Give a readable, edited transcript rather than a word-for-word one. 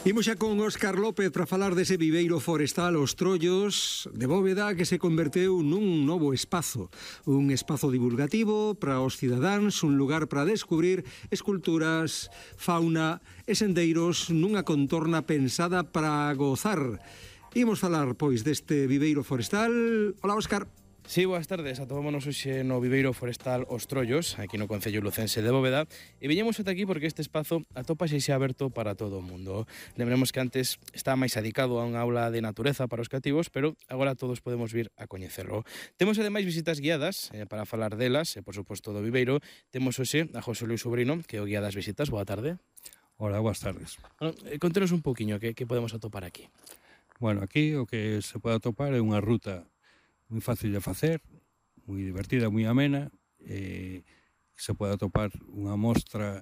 Imos xa con Óscar López para falar dese viveiro forestal Os Trollos de Bóveda que se converteu nun novo espazo. Un espazo divulgativo para os cidadáns, un lugar para descubrir esculturas, fauna e sendeiros nunha contorna pensada para gozar. Imos falar, pois, deste viveiro forestal. Hola, Óscar. Sí, boas tardes. Atopámonos hoxe no viveiro forestal Os Trollos, aquí no concello lucense de Bóveda, e viñemos ata aquí porque este espazo atópase xa aberto para todo o mundo. Lembremos que antes estaba máis dedicado a unha aula de natureza para os cativos, pero agora todos podemos vir a coñecerlo. Temos ademais visitas guiadas para falar delas, e por suposto do viveiro. Temos hoxe a José Luis Sobrino, que é o guía das visitas. Boa tarde. Hola, boas tardes. Bueno, contenos un pouquiño que podemos atopar aquí. Bueno, aquí o que se pode atopar é unha ruta moi fácil de facer, moi divertida, moi amena. Se pode atopar unha mostra